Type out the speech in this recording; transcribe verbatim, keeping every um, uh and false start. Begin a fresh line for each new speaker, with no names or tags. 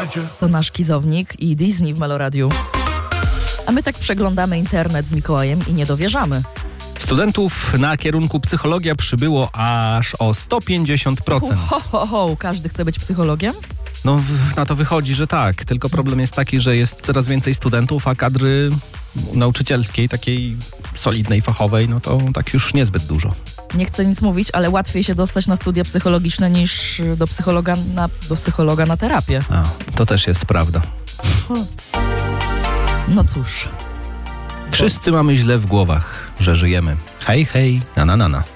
To nasz Kizownik i Disney w Meloradiu. A my tak przeglądamy internet z Mikołajem i nie dowierzamy.
Studentów na kierunku psychologia przybyło aż o sto pięćdziesiąt procent.
Ho, ho, ho, każdy chce być psychologiem?
No w- na to wychodzi, że tak. Tylko problem jest taki, że jest coraz więcej studentów, a kadry nauczycielskiej, takiej solidnej, fachowej, no to tak już niezbyt dużo.
Nie chcę nic mówić, ale łatwiej się dostać na studia psychologiczne niż do psychologa na, do psychologa na terapię.
A, to też jest prawda.
No cóż.
Wszyscy mamy źle w głowach, że żyjemy. Hej, hej, na na na na.